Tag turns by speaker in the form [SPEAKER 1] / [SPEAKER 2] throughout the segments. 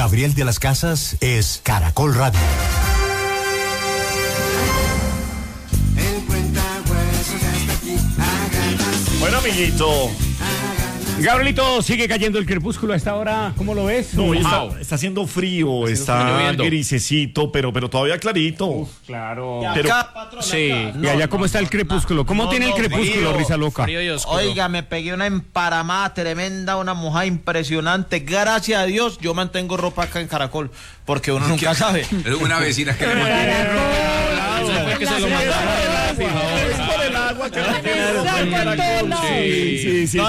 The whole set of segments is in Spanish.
[SPEAKER 1] Gabriel de las Casas es Caracol Radio.
[SPEAKER 2] Bueno, amiguito.
[SPEAKER 3] Gabrielito, sigue cayendo el crepúsculo a esta hora. ¿Cómo lo ves?
[SPEAKER 2] No, está haciendo frío, está grisecito, pero todavía clarito.
[SPEAKER 3] Claro.
[SPEAKER 2] Pero,
[SPEAKER 3] sí. ¿Y allá cómo está el crepúsculo? ¿Cómo tiene el crepúsculo, Risa Loca?
[SPEAKER 4] Oiga, me pegué una emparamada tremenda, una mojada impresionante. Gracias a Dios, yo mantengo ropa acá en Caracol, porque uno nunca sabe.
[SPEAKER 5] Es una vecina que le mantiene
[SPEAKER 2] es por el agua que no tiene. Sí.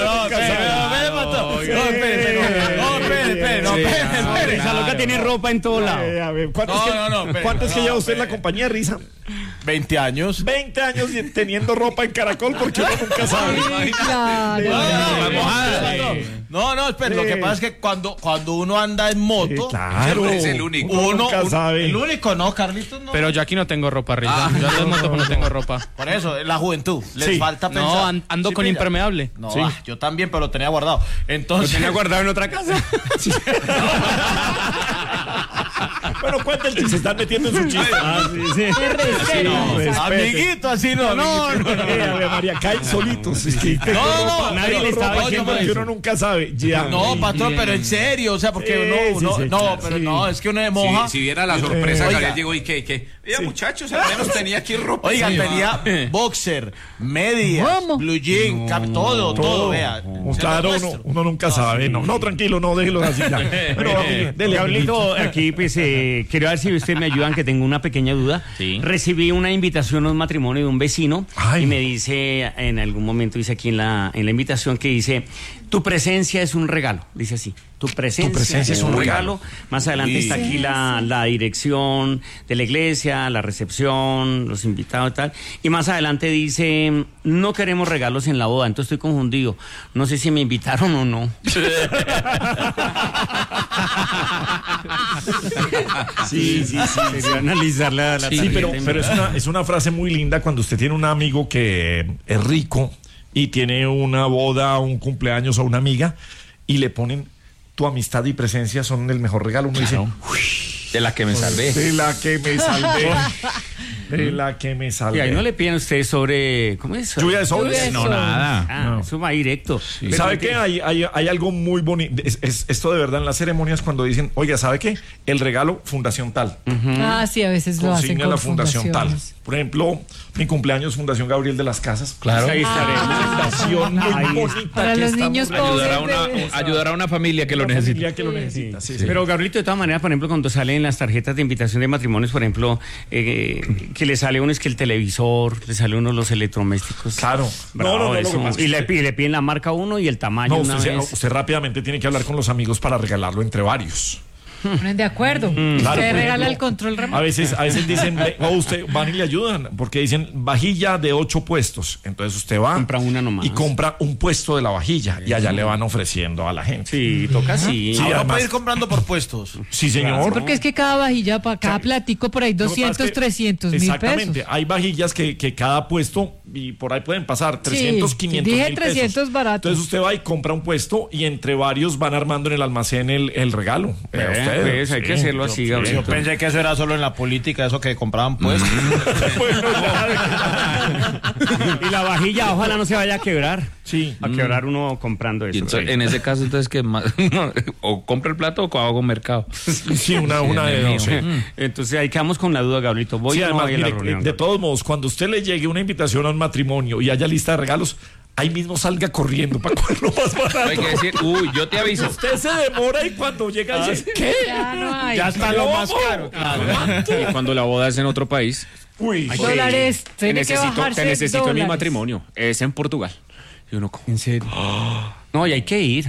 [SPEAKER 3] Risa Loca tiene ropa en todo lado.
[SPEAKER 2] ¿Cuánto es que lleva usted en la compañía, Risa?
[SPEAKER 4] 20 años.
[SPEAKER 2] 20 años teniendo ropa en Caracol porque uno nunca sabe.
[SPEAKER 4] No, espera, lo que pasa es que cuando uno anda en moto,
[SPEAKER 2] claro,
[SPEAKER 5] es el único.
[SPEAKER 2] Uno nunca sabe.
[SPEAKER 4] El único, no, Carlitos, no.
[SPEAKER 6] Pero yo aquí no tengo ropa, Risa. Yo ando en moto, pero no tengo ropa.
[SPEAKER 4] Por eso, la juventud, les falta pensar.
[SPEAKER 6] No, ando con impermeable.
[SPEAKER 4] No, yo también, pero lo tenía guardado. Entonces,
[SPEAKER 3] ¿lo tenía guardado en otra casa?
[SPEAKER 2] Bueno, cuenta el chiste, se están metiendo en su chiste.
[SPEAKER 4] Amiguito, así no.
[SPEAKER 2] María, caen solitos.
[SPEAKER 3] Nadie le está diciendo
[SPEAKER 2] porque uno nunca sabe.
[SPEAKER 4] No, patrón, pero en serio, o sea, porque es que uno de moja.
[SPEAKER 5] Si viera la sorpresa, Gabriel llegó y que oiga, muchachos, al menos tenía aquí ropa.
[SPEAKER 4] Oigan, tenía boxer, medias, blue jean, todo, vea.
[SPEAKER 2] Claro, uno nunca sabe. No, tranquilo, no, déjelo así ya.
[SPEAKER 3] Dele, Gabrielito, aquí pues quiero ver si ustedes me ayudan, que tengo una pequeña duda.
[SPEAKER 6] Sí.
[SPEAKER 3] Recibí una invitación a un matrimonio de un vecino.
[SPEAKER 2] Ay.
[SPEAKER 3] Y me dice, en algún momento dice aquí en la invitación que dice: tu presencia es un regalo, dice así. Tu presencia es un regalo. Más adelante está aquí la dirección de la iglesia, la recepción, los invitados y tal. Y más adelante dice: no queremos regalos en la boda. Entonces estoy confundido. No sé si me invitaron o no.
[SPEAKER 2] Sí.
[SPEAKER 3] Quería analizar la
[SPEAKER 2] Sí, pero es una frase muy linda cuando usted tiene un amigo que es rico y tiene una boda, un cumpleaños o una amiga y le ponen: tu amistad y presencia son el mejor regalo. Uno dice:
[SPEAKER 6] de la que me salvé.
[SPEAKER 2] De la que me salvé. De la que me salvé.
[SPEAKER 3] Y ahí no le piden a usted sobre... ¿Cómo es?
[SPEAKER 2] ¿Lluvia de sobres?
[SPEAKER 6] No, nada.
[SPEAKER 2] No.
[SPEAKER 3] Eso va directo.
[SPEAKER 2] Sí. ¿Sabe qué? Hay algo muy bonito. Esto de verdad en las ceremonias cuando dicen: oiga, ¿sabe qué? El regalo Fundación Tal.
[SPEAKER 7] Sí, a veces lo hacen con
[SPEAKER 2] la Fundación Tal. Por ejemplo, mi cumpleaños, Fundación Gabriel de las Casas.
[SPEAKER 6] Claro.
[SPEAKER 3] Ahí estaré.
[SPEAKER 2] Fundación muy bonita.
[SPEAKER 7] Para los niños pobres.
[SPEAKER 6] Ayudar a una familia que lo necesita.
[SPEAKER 2] Sí.
[SPEAKER 3] Pero, Gabrielito, de todas maneras, por ejemplo, cuando salen las tarjetas de invitación de matrimonios, por ejemplo, que le sale uno es que el televisor, le sale uno los electrodomésticos.
[SPEAKER 2] Claro.
[SPEAKER 3] Bravo,
[SPEAKER 2] Lo que pasa
[SPEAKER 3] y le piden la marca a uno y el tamaño.
[SPEAKER 2] Usted rápidamente tiene que hablar con los amigos para regalarlo entre varios.
[SPEAKER 7] Ponen de acuerdo.
[SPEAKER 2] Claro,
[SPEAKER 7] Usted regala el control remoto.
[SPEAKER 2] A veces dicen: usted van y le ayudan, porque dicen vajilla de 8 puestos. Entonces usted va,
[SPEAKER 3] compra una nomás
[SPEAKER 2] y compra un puesto de la vajilla y allá le van ofreciendo a la gente.
[SPEAKER 3] Sí, toca así.
[SPEAKER 2] Sí,
[SPEAKER 4] Ahora
[SPEAKER 2] además,
[SPEAKER 4] puede ir comprando por puestos.
[SPEAKER 2] Sí, señor.
[SPEAKER 7] Porque es que cada vajilla, para cada platico, por ahí 200, 300 mil pesos.
[SPEAKER 2] Exactamente. Hay vajillas que cada puesto, y por ahí pueden pasar 300, 500
[SPEAKER 7] dije
[SPEAKER 2] mil
[SPEAKER 7] 300
[SPEAKER 2] pesos.
[SPEAKER 7] baratos.
[SPEAKER 2] Entonces usted va y compra un puesto y entre varios van armando en el almacén el regalo.
[SPEAKER 3] Pues hay que hacerlo así, Gabriel.
[SPEAKER 4] Yo pensé que eso era solo en la política, eso que compraban puestos.
[SPEAKER 3] Y la vajilla, ojalá no se vaya a quebrar.
[SPEAKER 2] Sí.
[SPEAKER 3] A quebrar uno comprando eso.
[SPEAKER 6] Entonces, en ese caso, entonces, que o compro el plato o hago mercado.
[SPEAKER 2] Sí, una de dos. Sí.
[SPEAKER 3] Entonces ahí quedamos con la duda, Gabrielito. ¿Voy o no voy a la reunión?
[SPEAKER 2] De todos modos, cuando usted le llegue una invitación a un matrimonio y haya lista de regalos, ahí mismo salga corriendo para cogerlo más barato.
[SPEAKER 6] Hay que decir: yo te aviso.
[SPEAKER 2] Usted se demora y cuando llega dice: ¿qué?
[SPEAKER 7] Ya
[SPEAKER 4] está lo más caro.
[SPEAKER 6] Y cuando la boda es en otro país.
[SPEAKER 7] Dólares.
[SPEAKER 6] Te necesito en mi matrimonio. Es en Portugal. Y uno,
[SPEAKER 3] ¿en serio? No, y hay que ir.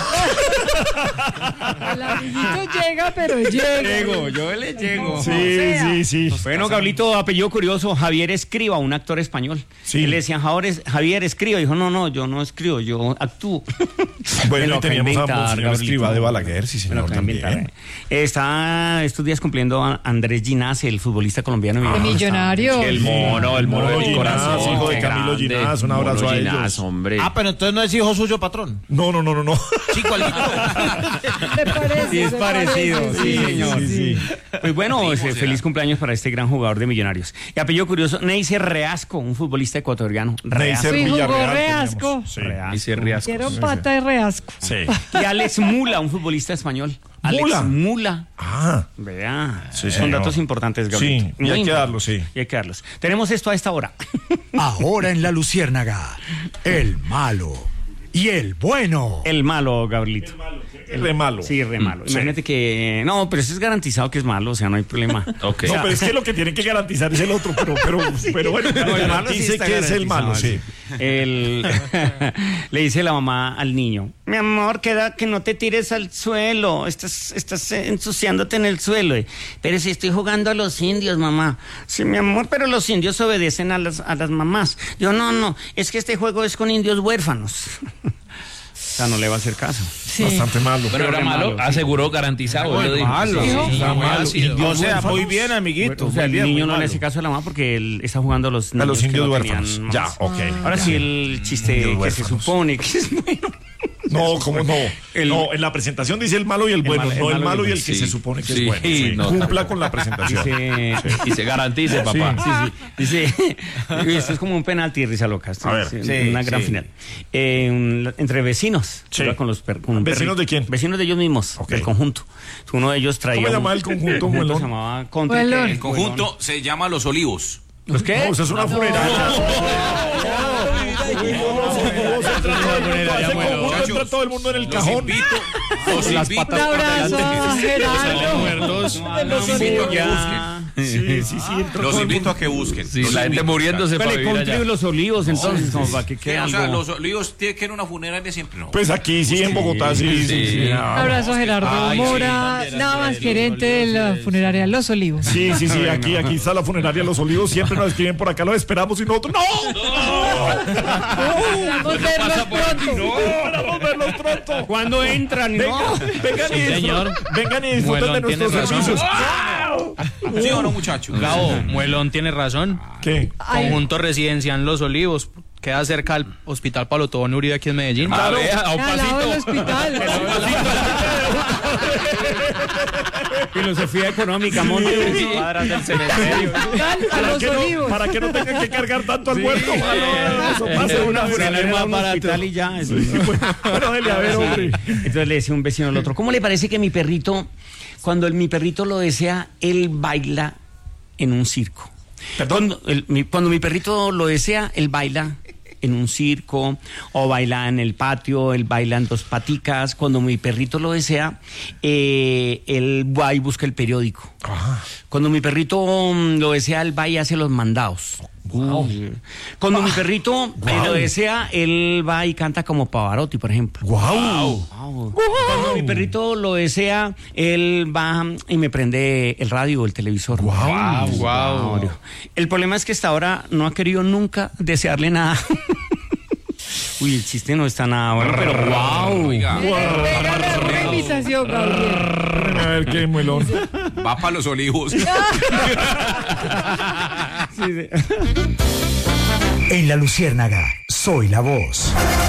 [SPEAKER 7] El amiguito llega, pero llega.
[SPEAKER 3] Yo le llego.
[SPEAKER 2] Sí.
[SPEAKER 3] Bueno, Gablito, apellido curioso, Javier Escriba, un actor español.
[SPEAKER 2] Sí.
[SPEAKER 3] Y le decían: Javier Escriba. Dijo: no, yo no escribo, yo actúo.
[SPEAKER 2] Bueno, teníamos a Monseñor Escriba de Balaguer, sí, señor, también.
[SPEAKER 3] Está estos días cumpliendo Andrés Ginás, el futbolista colombiano.
[SPEAKER 7] El millonario.
[SPEAKER 6] El mono del corazón.
[SPEAKER 2] Hijo de Camilo Ginás, un abrazo a ellos.
[SPEAKER 6] Hombre.
[SPEAKER 4] Pero entonces no es hijo suyo, patrón.
[SPEAKER 2] No.
[SPEAKER 4] Chico,
[SPEAKER 7] ¿Te parece?
[SPEAKER 3] Sí, es parecido, sí, señor.
[SPEAKER 2] Sí.
[SPEAKER 3] Pues bueno,
[SPEAKER 5] Primo,
[SPEAKER 3] feliz cumpleaños para este gran jugador de Millonarios. Y apellido curioso, Neisser Reasco, un futbolista ecuatoriano.
[SPEAKER 2] Neisser
[SPEAKER 7] Sí, jugó
[SPEAKER 2] Villarreal
[SPEAKER 7] Reasco.
[SPEAKER 2] teníamos. Sí.
[SPEAKER 6] Dice Riascos.
[SPEAKER 7] Quiero pata de Reasco.
[SPEAKER 2] Sí.
[SPEAKER 3] Y Alex Mula, un futbolista español.
[SPEAKER 2] ¿Mula?
[SPEAKER 3] Alex Mula.
[SPEAKER 2] Ah,
[SPEAKER 3] Vea,
[SPEAKER 2] Sí,
[SPEAKER 3] son
[SPEAKER 2] señor.
[SPEAKER 3] datos importantes, Gabriel.
[SPEAKER 2] Sí, y hay que darlos, sí.
[SPEAKER 3] Y hay que darlos. Tenemos esto a esta hora.
[SPEAKER 1] Ahora en La Luciérnaga, el malo y el bueno.
[SPEAKER 3] El malo, Gabrielito.
[SPEAKER 2] re malo.
[SPEAKER 3] Sí, re malo. Imagínate que... No, pero eso es garantizado que es malo, o sea, no hay problema.
[SPEAKER 6] Ok.
[SPEAKER 2] No, pero es que lo que tienen que garantizar es el otro, pero bueno,
[SPEAKER 3] No, el malo sí
[SPEAKER 2] dice
[SPEAKER 3] está
[SPEAKER 2] que es el malo,
[SPEAKER 3] garantizado,
[SPEAKER 2] sí.
[SPEAKER 3] Le dice la mamá al niño: mi amor, queda que no te tires al suelo, estás ensuciándote en el suelo. Pero si estoy jugando a los indios, mamá. Sí, mi amor, pero los indios obedecen a las mamás. Yo, no, es que este juego es con indios huérfanos. O sea, no le va a hacer caso.
[SPEAKER 7] Sí.
[SPEAKER 2] Bastante malo.
[SPEAKER 6] Pero era malo, aseguró, garantizado. él lo dijo.
[SPEAKER 4] malo.
[SPEAKER 6] Sí,
[SPEAKER 7] Dijo.
[SPEAKER 6] sí,
[SPEAKER 2] Está
[SPEAKER 6] muy
[SPEAKER 2] malo.
[SPEAKER 6] ácido.
[SPEAKER 4] O sea, muy bien, amiguito.
[SPEAKER 3] O sea, el
[SPEAKER 4] muy bien,
[SPEAKER 3] niño
[SPEAKER 4] muy
[SPEAKER 3] no le
[SPEAKER 4] malo.
[SPEAKER 3] hace caso a la mamá porque él está jugando a los
[SPEAKER 2] A los
[SPEAKER 3] que
[SPEAKER 2] indios
[SPEAKER 3] no
[SPEAKER 2] huérfanos.
[SPEAKER 3] tenían
[SPEAKER 2] Ya,
[SPEAKER 3] mamás.
[SPEAKER 2] ok.
[SPEAKER 3] Ahora
[SPEAKER 2] ya.
[SPEAKER 3] sí, el chiste
[SPEAKER 2] Indios
[SPEAKER 3] que se
[SPEAKER 2] huérfanos.
[SPEAKER 3] supone que es bueno.
[SPEAKER 2] No, ¿cómo no?
[SPEAKER 3] El-
[SPEAKER 2] No, en la presentación dice el malo y el bueno, no el malo y el que
[SPEAKER 6] Sí.
[SPEAKER 2] se supone que
[SPEAKER 6] Sí,
[SPEAKER 2] es bueno. Sí.
[SPEAKER 6] no,
[SPEAKER 2] Cumpla con la presentación.
[SPEAKER 3] Dice,
[SPEAKER 6] Y se garantice, papá.
[SPEAKER 3] dice, esto es como un penalti, risa loca. Esto
[SPEAKER 2] A ver.
[SPEAKER 3] es
[SPEAKER 4] Sí,
[SPEAKER 3] una gran
[SPEAKER 4] sí.
[SPEAKER 3] final. Entre vecinos.
[SPEAKER 2] Sí.
[SPEAKER 3] Iba con los con un
[SPEAKER 2] ¿Vecinos
[SPEAKER 3] perrito.
[SPEAKER 2] de quién?
[SPEAKER 3] Vecinos de ellos mismos,
[SPEAKER 2] Ok.
[SPEAKER 3] del conjunto. Uno de ellos traía...
[SPEAKER 2] ¿Cómo se llamaba el conjunto, Muelón?
[SPEAKER 3] Se llamaba Contra.
[SPEAKER 7] Muelón.
[SPEAKER 5] El conjunto se llama Los Olivos.
[SPEAKER 3] ¿Los qué?
[SPEAKER 2] No, eso es una funeraria. Entra todo el mundo en el
[SPEAKER 5] Los
[SPEAKER 2] cajón.
[SPEAKER 5] invito
[SPEAKER 7] Un abrazo a Gerardo.
[SPEAKER 6] Muertos.
[SPEAKER 5] los invito a que busquen.
[SPEAKER 2] Sí, entra
[SPEAKER 5] Los
[SPEAKER 2] todo el
[SPEAKER 5] invito
[SPEAKER 2] mundo.
[SPEAKER 5] a que busquen.
[SPEAKER 6] Sí,
[SPEAKER 5] Los
[SPEAKER 6] la gente
[SPEAKER 5] invito,
[SPEAKER 6] muriéndose para
[SPEAKER 3] Pero
[SPEAKER 6] vivir
[SPEAKER 3] Country
[SPEAKER 6] allá.
[SPEAKER 3] de los Olivos, entonces, como para que quede
[SPEAKER 5] O sea,
[SPEAKER 3] algo...
[SPEAKER 5] Los Olivos tiene que ir a una funeraria siempre, ¿no?
[SPEAKER 2] Pues aquí sí, en Bogotá, sí.
[SPEAKER 6] Sí.
[SPEAKER 7] Un abrazo a Gerardo
[SPEAKER 6] Ay, sí,
[SPEAKER 7] Mora, nada más gerente de la funeraria Los Olivos.
[SPEAKER 2] Sí, aquí está la funeraria Los Olivos. Siempre nos escriben por acá, los esperamos y nosotros.
[SPEAKER 7] Esperamos verlos pronto.
[SPEAKER 2] Esperamos verlos pronto.
[SPEAKER 3] ¿Cuándo entran? No.
[SPEAKER 2] Vengan y disfruten de
[SPEAKER 6] Muelón,
[SPEAKER 2] nuestros
[SPEAKER 6] tienes razón.
[SPEAKER 2] servicios.
[SPEAKER 5] ¿Sí o no, muchachos?
[SPEAKER 8] Gabo, Muelón tiene razón.
[SPEAKER 2] ¿Qué?
[SPEAKER 8] Conjunto residencial Los Olivos. Queda cerca al Hospital Palo Tobón Uribe aquí en Medellín.
[SPEAKER 6] A ver, a un
[SPEAKER 7] Al lado del
[SPEAKER 6] pasito.
[SPEAKER 7] hospital.
[SPEAKER 3] Filosofía económica, monte de cuadras del cementerio.
[SPEAKER 7] A Los Olivos.
[SPEAKER 2] Para que no tengan que cargar tanto al muerto. Eso pase
[SPEAKER 3] Una
[SPEAKER 2] una vez.
[SPEAKER 3] funeraria
[SPEAKER 6] más
[SPEAKER 3] a un
[SPEAKER 6] barato.
[SPEAKER 3] hospital y ya. eso.
[SPEAKER 2] Bueno, dele, a ver, hombre.
[SPEAKER 3] Entonces le decía un vecino al otro: ¿cómo le parece que mi perrito, cuando mi perrito lo desea, él baila en un circo?
[SPEAKER 2] ¿Perdón?
[SPEAKER 3] Cuando mi perrito lo desea, él baila en un circo, o baila en el patio, él baila en dos paticas. Cuando mi perrito lo desea, él va y busca el periódico. Cuando mi perrito lo desea, él va y hace los mandados. Cuando mi perrito lo desea, él va y canta como Pavarotti, por ejemplo.
[SPEAKER 2] ¡Guau!
[SPEAKER 3] Cuando mi perrito lo desea, él va y me prende el radio o el televisor.
[SPEAKER 8] Wow.
[SPEAKER 3] El problema es que hasta ahora no ha querido nunca desearle nada. Uy, el chiste no está nada bueno, pero wow.
[SPEAKER 5] Oiga,
[SPEAKER 7] Pégale una invitación, Gabriel.
[SPEAKER 2] A ver qué muelón.
[SPEAKER 5] va para Los Olivos.
[SPEAKER 1] En La Luciérnaga, soy la voz.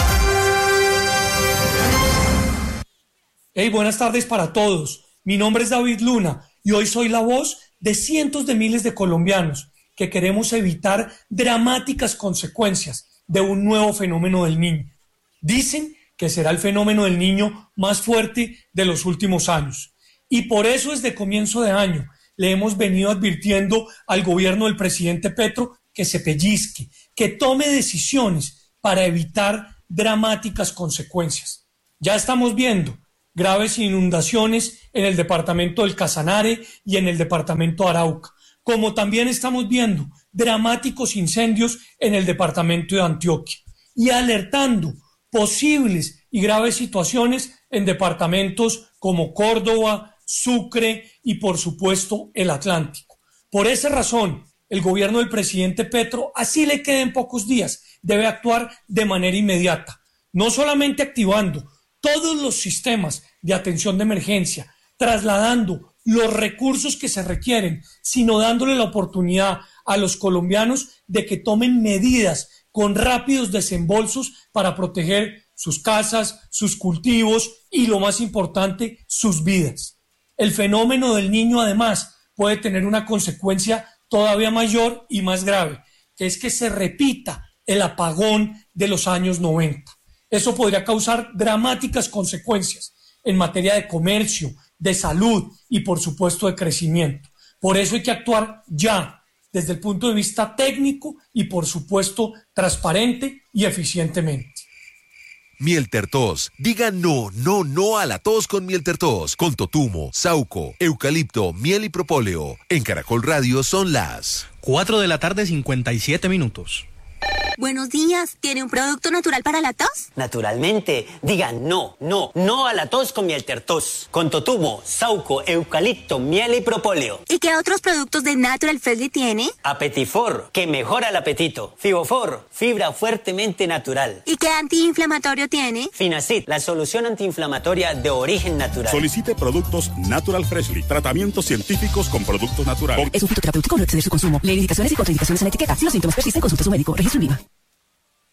[SPEAKER 9] Hey, buenas tardes para todos. Mi nombre es David Luna y hoy soy la voz de cientos de miles de colombianos que queremos evitar dramáticas consecuencias de un nuevo fenómeno del niño. Dicen que será el fenómeno del niño más fuerte de los últimos años. Y por eso desde comienzo de año le hemos venido advirtiendo al gobierno del presidente Petro que se pellizque, que tome decisiones para evitar dramáticas consecuencias. Ya estamos viendo graves inundaciones en el departamento del Casanare y en el departamento de Arauca, como también estamos viendo dramáticos incendios en el departamento de Antioquia y alertando posibles y graves situaciones en departamentos como Córdoba, Sucre y por supuesto el Atlántico. Por esa razón, el gobierno del presidente Petro, así le queden pocos días, debe actuar de manera inmediata, no solamente activando todos los sistemas de atención de emergencia, trasladando los recursos que se requieren, sino dándole la oportunidad a los colombianos de que tomen medidas con rápidos desembolsos para proteger sus casas, sus cultivos y, lo más importante, sus vidas. El fenómeno del Niño, además, puede tener una consecuencia todavía mayor y más grave, que es que se repita el apagón de los años 90. Eso podría causar dramáticas consecuencias en materia de comercio, de salud y, por supuesto, de crecimiento. Por eso hay que actuar ya, desde el punto de vista técnico y, por supuesto, transparente y eficientemente.
[SPEAKER 10] Miel Tertos. Diga no, no, no a la tos con Miel Tertos. Con totumo, sauco, eucalipto, miel y propóleo. En Caracol Radio son las
[SPEAKER 8] 4 de la tarde, 57 minutos.
[SPEAKER 11] Buenos días, ¿tiene un producto natural para la tos?
[SPEAKER 12] Naturalmente, diga no, no, no a la tos con Miel Tertos. Con totumo, sauco, eucalipto, miel y propóleo.
[SPEAKER 11] ¿Y qué otros productos de Natural Freshly tiene?
[SPEAKER 12] Apetifor, que mejora el apetito. Fibofor, fibra fuertemente natural.
[SPEAKER 11] ¿Y qué antiinflamatorio tiene?
[SPEAKER 12] Finacid, la solución antiinflamatoria de origen natural.
[SPEAKER 13] Solicite productos Natural Freshly. Tratamientos científicos con productos naturales.
[SPEAKER 14] Es un fitoterapéutico, no exceder su consumo. Lee indicaciones y contraindicaciones en la etiqueta. Si los síntomas persisten, consulte a su médico. Registro en Viva.